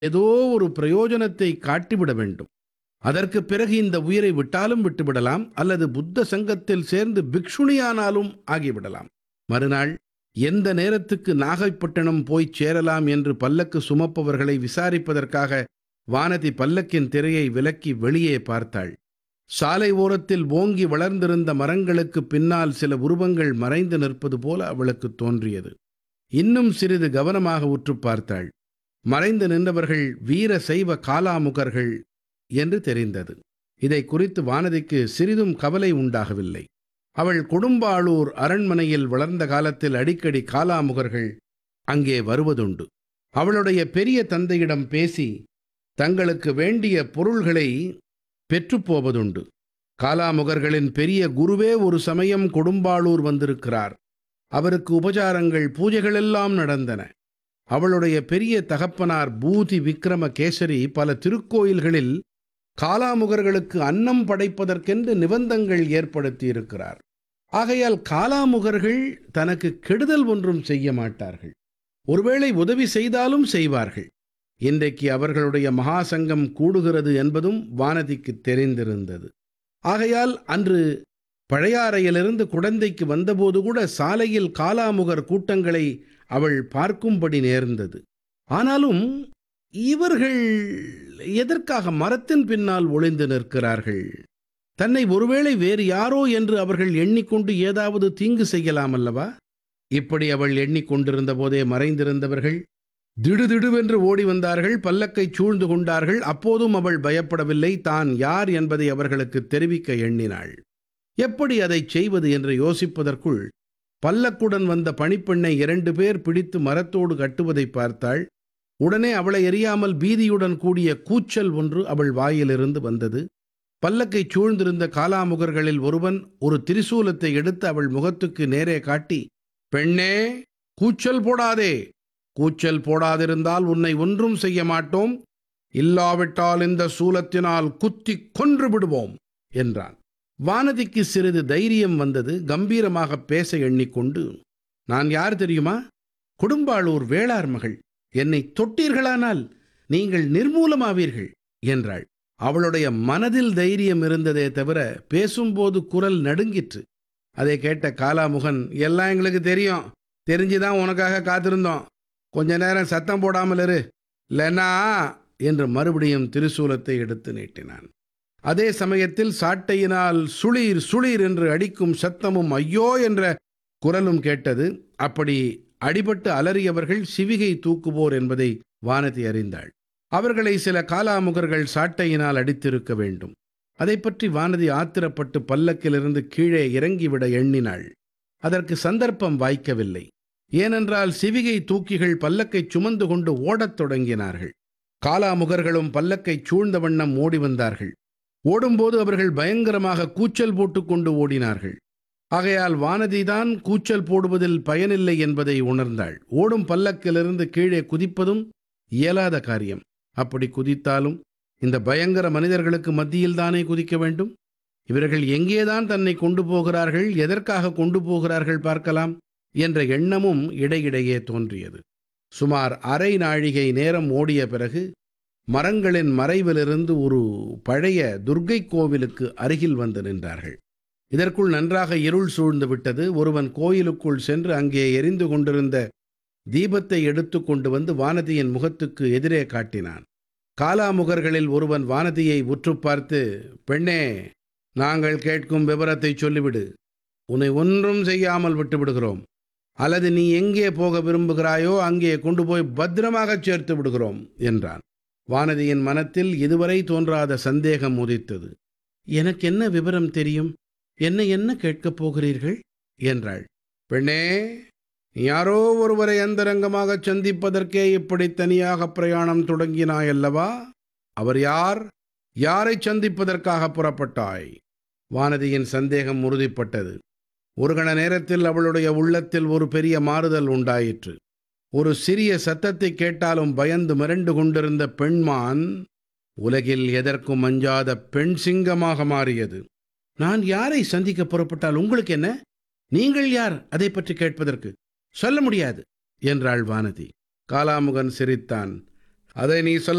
ஏதோ ஒரு பிரயோஜனத்தை காட்டிவிட வேண்டும். அதற்குப் பிறகு இந்த உயிரை விட்டாலும் விட்டுவிடலாம், அல்லது புத்த சங்கத்தில் சேர்ந்து பிக்ஷுணியானாலும் ஆகிவிடலாம். மறுநாள் எந்த நேரத்துக்கு நாகைப்பட்டினம் போய்ச் சேரலாம் என்று பல்லக்கு சுமப்பவர்களை விசாரிப்பதற்காக வானதி பல்லக்கின் திரையை விலக்கி வெளியே பார்த்தாள். சாலை ஓரத்தில் ஓங்கி வளர்ந்திருந்த மரங்களுக்குப் பின்னால் சில உருவங்கள் மறைந்து நிற்பது போல அவளுக்குத் தோன்றியது. இன்னும் சிறிது கவனமாக உற்றுப் பார்த்தாள். மறைந்து நின்றவர்கள் வீர சைவ காலாமுகர்கள் என்று தெரிந்தது. இதை குறித்து வானதிக்கு சிறிதும் கவலை உண்டாகவில்லை. அவள் கொடும்பாளூர் அரண்மனையில் வளர்ந்த காலத்தில் அடிக்கடி காலாமுகர்கள் அங்கே வருவதுண்டு. அவளுடைய பெரிய தந்தையிடம் பேசி தங்களுக்கு வேண்டிய பொருள்களை பெற்றுப்போவதுண்டு. காலாமுகர்களின் பெரிய குருவே ஒரு சமயம் கொடும்பாளூர் வந்திருக்கிறார். அவருக்கு உபசாரங்கள் பூஜைகளெல்லாம் நடந்தன. அவளுடைய பெரிய தகப்பனார் பூதி விக்ரம கேசரி பல திருக்கோயில்களில் காலாமுகர்களுக்கு அன்னம் படைப்பதற்கென்று நிபந்தங்கள் ஏற்படுத்தியிருக்கிறார். ஆகையால் காலாமுகர்கள் தனக்கு கெடுதல் ஒன்றும் செய்ய மாட்டார்கள். ஒருவேளை உதவி செய்தாலும் செய்வார்கள். இன்றைக்கு அவர்களுடைய மகாசங்கம் கூடுகிறது என்பதும் வானதிக்கு தெரிந்திருந்தது. ஆகையால் அன்று பழையாறையிலிருந்து குடந்தைக்கு வந்தபோது கூட சாலையில் காலாமுகர் கூட்டங்களை அவள் பார்க்கும்படி நேர்ந்தது. ஆனாலும் இவர்கள் எதற்காக மரத்தின் பின்னால் ஒளிந்து நிற்கிறார்கள்? தன்னை ஒருவேளை வேறு யாரோ என்று அவர்கள் எண்ணிக்கொண்டு ஏதாவது தீங்கு செய்யலாம் அல்லவா? இப்படி அவள் எண்ணிக்கொண்டிருந்த போதே மறைந்திருந்தவர்கள் திடுதிடுவென்று ஓடி வந்தார்கள். பல்லக்கை சூழ்ந்து கொண்டார்கள். அப்போதும் அவள் பயப்படவில்லை. தான் யார் என்பதை அவர்களுக்கு தெரிவிக்க எண்ணினாள். எப்படி அதைச் செய்வது என்று யோசிப்பதற்குள் பல்லக்குடன் வந்த பணிப்பெண்ணை 2 பேர் பிடித்து மரத்தோடு கட்டுவதை பார்த்தாள். உடனே அவளை எறியாமல் பீதியுடன் கூடிய கூச்சல் ஒன்று அவள் வாயிலிருந்து வந்தது. பல்லக்கை சூழ்ந்திருந்த காலாமுகர்களில் ஒருவன் ஒரு திரிசூலத்தை எடுத்து அவள் முகத்துக்கு நேரே காட்டி, பெண்ணே, கூச்சல் போடாதே. கூச்சல் போடாதிருந்தால் உன்னை ஒன்றும் செய்ய மாட்டோம். இல்லாவிட்டால் இந்த சூலத்தினால் குத்தி கொன்று விடுவோம் என்றான். வானதிக்கு சிறிது தைரியம் வந்தது. கம்பீரமாக பேச எண்ணிக்கொண்டு, நான் யார் தெரியுமா? கொடும்பாளூர் வேளார் மகள். என்னை தொட்டீர்களானால் நீங்கள் நிர்மூலமாவீர்கள் என்றாள். அவளுடைய மனதில் தைரியம் இருந்ததே தவிர பேசும்போது குரல் நடுங்கிற்று. அதை கேட்ட காலாமுகன், எல்லாம் எங்களுக்கு தெரியும், தெரிஞ்சுதான் உனக்காக காத்திருந்தோம். கொஞ்ச நேரம் சத்தம் போடாமல் இரு, இல்லைன்னா என்று மறுபடியும் திரிசூலத்தை எடுத்து நீட்டினான். அதே சமயத்தில் சாட்டையினால் சுளீர் சுளீர் என்று அடிக்கும் சத்தமும் ஐயோ என்ற குரலும் கேட்டது. அப்படி அடிபட்டு அலறியவர்கள் சிவிகை தூக்குவோர் என்பதை வானதி அறிந்தாள். அவர்களை சில காலாமுகர்கள் சாட்டையினால் அடித்திருக்க வேண்டும். அதை பற்றி வானதி ஆத்திரப்பட்டு பல்லக்கிலிருந்து கீழே இறங்கிவிட எண்ணினாள். அதற்கு சந்தர்ப்பம் வாய்க்கவில்லை. ஏனென்றால் சிவிகை தூக்கிகள் பல்லக்கை சுமந்து கொண்டு ஓடத் தொடங்கினார்கள். காலாமுகர்களும் பல்லக்கை சூழ்ந்த வண்ணம் ஓடி வந்தார்கள். ஓடும்போது அவர்கள் பயங்கரமாக கூச்சல் போட்டுக்கொண்டு ஓடினார்கள். ஆகையால் வானதிதான் கூச்சல் போடுவதில் பயனில்லை என்பதை உணர்ந்தாள். ஓடும் பல்லக்கிலிருந்து கீழே குதிப்பதும் இயலாத காரியம். அப்படி குதித்தாலும் இந்த பயங்கர மனிதர்களுக்கு மத்தியில் தானே குதிக்க வேண்டும். இவர்கள் எங்கேதான் தன்னை கொண்டு போகிறார்கள், எதற்காக கொண்டு போகிறார்கள் பார்க்கலாம் என்ற எண்ணமும் இடையிடையே தோன்றியது. சுமார் அரை நாழிகை நேரம் ஓடிய பிறகு மரங்களின் மறைவிலிருந்து ஒரு பழைய துர்க்கை கோவிலுக்கு அருகில் வந்து நின்றார்கள். இதற்குள் நன்றாக இருள் சூழ்ந்து விட்டது. ஒருவன் கோயிலுக்குள் சென்று அங்கே எரிந்து கொண்டிருந்த தீபத்தை எடுத்து கொண்டு வந்து வானதியின் முகத்துக்கு எதிரே காட்டினான். காலாமுகர்களில் ஒருவன் வானதியை உற்று பார்த்து, பெண்ணே, நாங்கள் கேட்கும் விவரத்தை சொல்லிவிடு. உன்னை ஒன்றும் செய்யாமல் விட்டுவிடுகிறோம். அல்லது நீ எங்கே போக விரும்புகிறாயோ அங்கே கொண்டு போய் பத்திரமாகச் சேர்த்து விடுகிறோம் என்றான். வானதியின் மனத்தில் இதுவரை தோன்றாத சந்தேகம் உதித்தது. எனக்கு என்ன விவரம் தெரியும்? என்னை என்ன கேட்கப் போகிறீர்கள் என்றாள். பெண்ணே, யாரோ ஒருவரை அந்தரங்கமாக சந்திப்பதற்கே இப்படி தனியாக பிரயாணம் தொடங்கினாயல்லவா? அவர் யார்? யாரை சந்திப்பதற்காக புறப்பட்டாய்? வானதியின் சந்தேகம் உறுதிப்பட்டது. ஒரு கண நேரத்தில் அவளுடைய உள்ளத்தில் ஒரு பெரிய மாறுதல் உண்டாயிற்று. ஒரு சிறிய சத்தத்தை கேட்டாலும் பயந்து மிரண்டு கொண்டிருந்த பெண்மான் உலகில் எதற்கும் அஞ்சாத பெண் சிங்கமாக மாறியது. நான் யாரை சந்திக்க புறப்பட்டால் உங்களுக்கு என்ன? நீங்கள் யார் அதை பற்றி கேட்பதற்கு? சொல்ல முடியாது என்றாள் வானதி. காலாமுகன் சிரித்தான். அதை நீ சொல்ல